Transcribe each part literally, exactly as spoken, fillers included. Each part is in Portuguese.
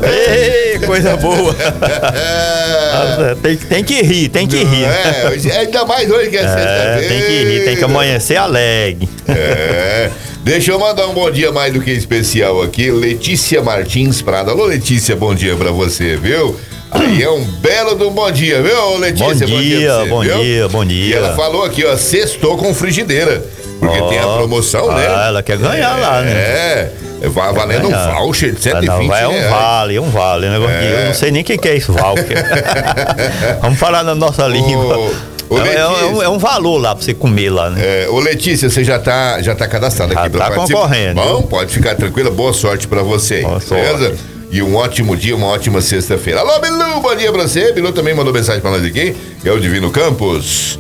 Ei, coisa boa. tem, tem que rir, tem que rir. É, hoje, ainda mais hoje que é, é sexta-feira. Tem que rir, tem que amanhecer alegre. É. Deixa eu mandar um bom dia mais do que especial aqui, Letícia Martins Prado. Alô, Letícia, bom dia pra você, viu? Aí é um belo de um bom dia, viu, Letícia? Bom dia, bom dia, você, bom, dia bom dia. E ela falou aqui, ó, sextou com frigideira. Porque oh, tem a promoção, ah, né? Ela quer ganhar é, lá, né? É, vai valendo um voucher de cento e vinte reais. Não, é um vale, é um vale. Né? É. Eu não sei nem o que, que é isso, voucher. Vamos falar na nossa língua. Ô, é, é, um, é um valor lá pra você comer lá, né? É, ô Letícia, você já tá, já tá cadastrada já aqui pra tá participar. Concorrendo. Bom, pode ficar tranquila, boa sorte pra você. Boa beleza? Sorte. E um ótimo dia, uma ótima sexta-feira. Alô, Bilu, bom dia pra você. Bilu também mandou mensagem pra nós aqui, que é o Divino Campos.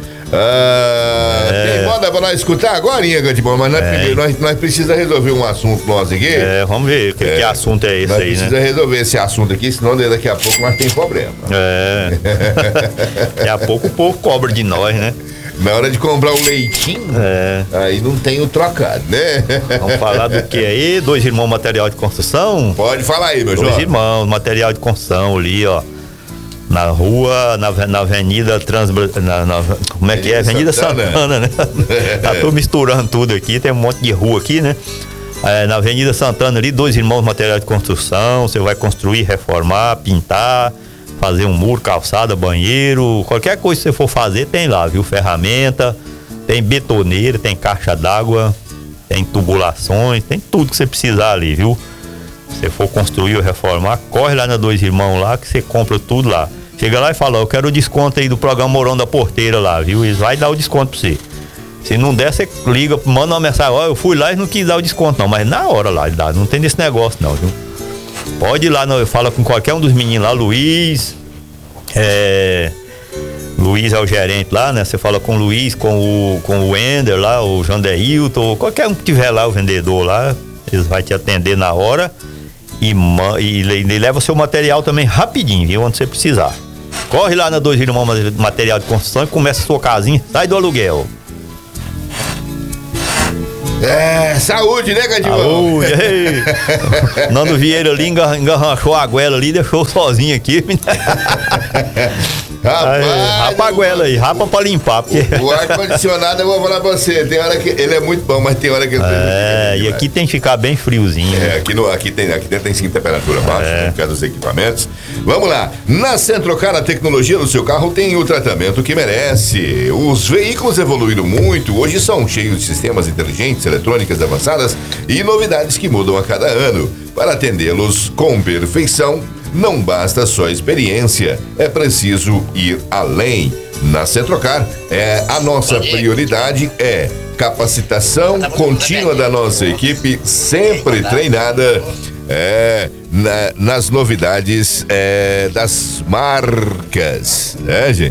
Ah, é. Tem moda pra nós escutar agora, Gantibão, mas nós, é. nós, nós precisamos resolver um assunto nosso aqui. É, vamos ver que, é. que assunto é esse nós aí, né? Precisa resolver esse assunto aqui, senão daqui a pouco nós tem problema. É. Daqui a pouco o povo cobra de nós, né? Na hora de comprar o leitinho, é. aí não tem o trocado, né? Vamos falar do que aí? Dois irmãos material de construção? Pode falar aí, meu Dois João. irmãos, material de construção ali, ó. Na rua, na, na avenida Trans... Na, na, como é que é? Avenida Santana, Santana né? Tá tô misturando tudo aqui, tem um monte de rua aqui, né? É, na Avenida Santana ali, dois irmãos material de construção, você vai construir, reformar, pintar, fazer um muro, calçada, banheiro, qualquer coisa que você for fazer tem lá, viu? Ferramenta, tem betoneira, tem caixa d'água, tem tubulações, tem tudo que você precisar ali, viu? Se você for construir ou reformar, corre lá na Dois Irmãos lá que você compra tudo lá. Chega lá e fala, eu quero o desconto aí do programa Morão da Porteira lá, viu? Eles vão dar o desconto pra você. Se não der, você liga, manda uma mensagem, ó, eu fui lá e não quis dar o desconto não, mas na hora lá, não tem desse negócio não, viu? Pode ir lá, não, fala com qualquer um dos meninos lá, Luiz, é... Luiz é o gerente lá, né? Você fala com o Luiz, com o, com o Wender lá, o Jandeilton, qualquer um que tiver lá, o vendedor lá, eles vão te atender na hora e, e, e leva o seu material também rapidinho, viu? Onde você precisar. Corre lá na Dois Irmãos Material de Construção e começa a sua casinha, sai do aluguel. É, saúde, né, Gadimão? Saúde, ei. Nando Vieira ali engarranchou a goela ali e deixou sozinho aqui. Rapaz, aí, rapa a goela aí, rapa pra limpar. Porque... O, o ar-condicionado, eu vou falar pra você, tem hora que ele é muito bom, mas tem hora que ele É, e aqui tem que ficar bem friozinho. É, aqui, no, aqui, tem, aqui dentro tem sim temperatura baixa, é. por causa dos equipamentos. Vamos lá, na Centrocar, a tecnologia do seu carro tem o tratamento que merece. Os veículos evoluíram muito, hoje são cheios de sistemas inteligentes, eletrônicas avançadas e novidades que mudam a cada ano. Para atendê-los com perfeição, não basta só experiência, é preciso ir além. Na Centrocar, é, a nossa prioridade é capacitação contínua da nossa equipe, sempre treinada é, na, nas novidades é, das marcas, né, gente?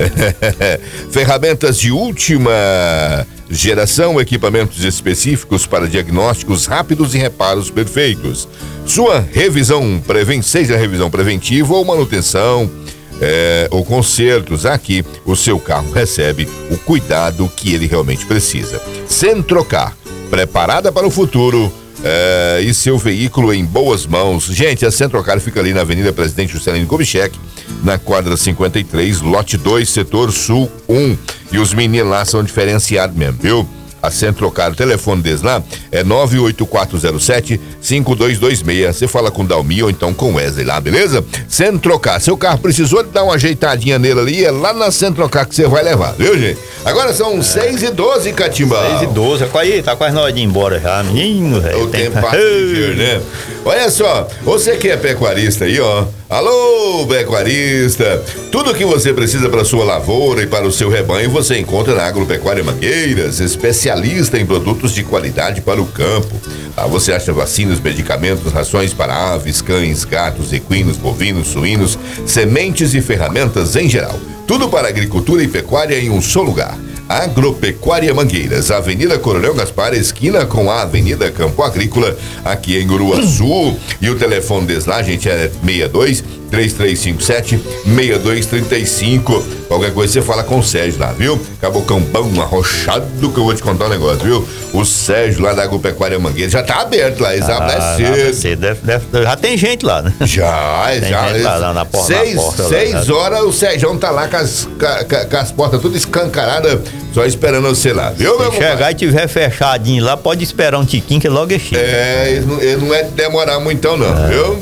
Ferramentas de última geração, equipamentos específicos para diagnósticos rápidos e reparos perfeitos. Sua revisão, preven... seja revisão preventiva ou manutenção é, ou consertos, aqui o seu carro recebe o cuidado que ele realmente precisa. Centrocar, preparada para o futuro. É, e seu veículo em boas mãos. Gente, a Centrocar fica ali na Avenida Presidente Juscelino Kubitschek, na quadra cinquenta e três, lote dois, setor sul um. E os meninos lá são diferenciados mesmo, viu? A Centrocar, o telefone deles lá é nove oito quatro zero sete, cinco dois dois seis. Você fala com o Dalmi ou então com o Wesley lá, beleza? Centrocar, seu carro precisou de dar uma ajeitadinha nele ali, é lá na Centrocar que você vai levar, viu, gente? Agora são seis e doze, Catimbau. seis e doze, aí, tá quase na hora de ir embora já, menino, velho. O tempo passa ligeiro, né? Olha só, você que é pecuarista aí, ó. Alô, pecuarista! Tudo que você precisa para sua lavoura e para o seu rebanho você encontra na Agropecuária Mangueiras, especialista em produtos de qualidade para o campo. Lá você acha vacinas, medicamentos, rações para aves, cães, gatos, equinos, bovinos, suínos, sementes e ferramentas em geral. Tudo para agricultura e pecuária em um só lugar. Agropecuária Mangueiras, Avenida Coronel Gaspar, esquina com a Avenida Campo Agrícola, aqui em Uruaçu. E o telefone deles lá, gente, é seis dois, três três cinco sete, seis dois três cinco. Qualquer coisa você fala com o Sérgio lá, viu? Cabocão bom, arrochado, que eu vou te contar um negócio, viu? O Sérgio lá da Agropecuária Mangueira já tá aberto lá, eles abrem Ah, cedo. cedo. Deve, deve, já tem gente lá, né? Já, Tem já. gente lá, lá na porta- na seis porta lá, seis já. horas o Sérgio tá lá com as, com, com as portas todas escancaradas, só esperando você lá, viu, meu Se chegar compadre? e tiver fechadinho lá, pode esperar um tiquinho que logo é cheio. É, ele não, ele não é de demorar muito então não, É. viu?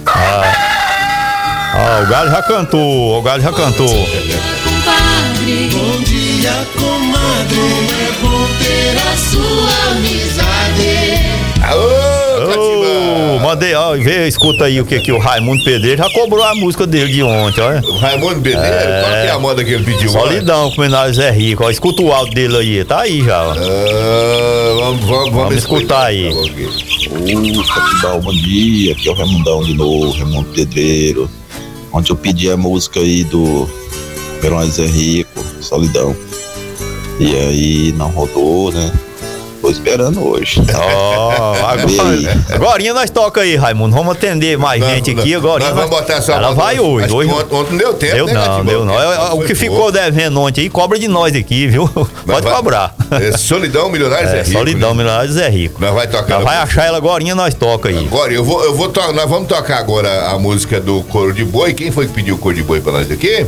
Ah, o Galo já cantou, o Galo já cantou. Compadre, Bom dia, comadre. É bom ter a sua amizade. Alô, Ô, Catimba! mandei, ó, vê, escuta aí o que que o Raimundo Pedreiro já cobrou a música dele de ontem, olha. O Raimundo Pedreiro, É. qual que é a moda que ele pediu? Solidão, com homenagem Zé Rico, ó, escuta o áudio dele aí, tá aí já, ó. Ah, vamos, vamos, Vamos escutar aí. Tá bom aqui. Ô, Capital, bom dia. Aqui é o Raimundão de novo, Raimundo Pedreiro. Ontem eu pedi a música aí do Verões Zé Rico, Solidão. E aí não rodou, né? Tô esperando hoje. Ó, agora, agorinha nós toca aí, Raimundo. Vamos atender mais Não, gente não, aqui agora. nós vamos botar essa Ela moda vai hoje. hoje. Acho que hoje ontem- ontem não deu tempo, Deu né, não, Catimba? deu não. É, é, o Foi que ficou pouco. devendo ontem aí, cobra de nós aqui, viu? Nós Pode vai- cobrar. É, Solidão Milionário Zé É, Rico. solidão, né? milionário Zé Rico. Nós vai tocar. Nós vai achar ela agorinha, nós toca aí. Agora, eu vou, eu vou to... nós vamos tocar agora a música do Coro de Boi. Quem foi que pediu o Coro de Boi pra nós aqui?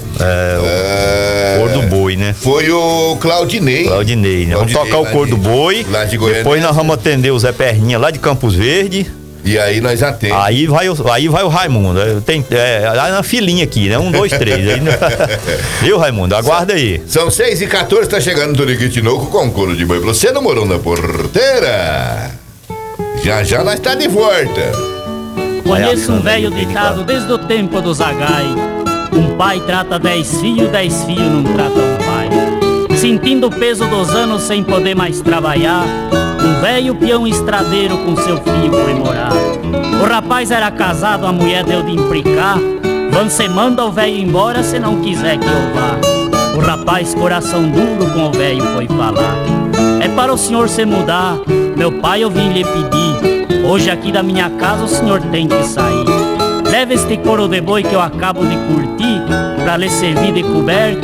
É, É... Cor do boi, né? Foi o Claudinei. Claudinei, né? Vamos Claudinei, tocar o lá cor de- do boi. lá de Goiânia. Depois nós vamos atender o Zé Perninha lá de Campos Verde. E aí nós já temos. Aí vai o, aí vai o Raimundo. Tem é, aí na filinha aqui, né? Um, dois, três. Aí, viu, Raimundo? Aguarda aí. São seis e quatorze, tá chegando no Toniquitinoco com o Coro de Boi. Você não morou na porteira? Já já nós tá de volta. Conheço um velho ditado desde o tempo do Zagai. Um pai trata dez filhos, dez filhos não tratam um pai. Sentindo o peso dos anos sem poder mais trabalhar, um velho peão estradeiro com seu filho foi morar. O rapaz era casado, a mulher deu de implicar. Você manda o velho embora se não quiser que eu vá. O rapaz, coração duro, com o velho foi falar. É para o senhor se mudar, meu pai eu vim lhe pedir. Hoje aqui da minha casa o senhor tem que sair. Leva este couro de boi que eu acabo de curtir, pra lhe servir de coberto.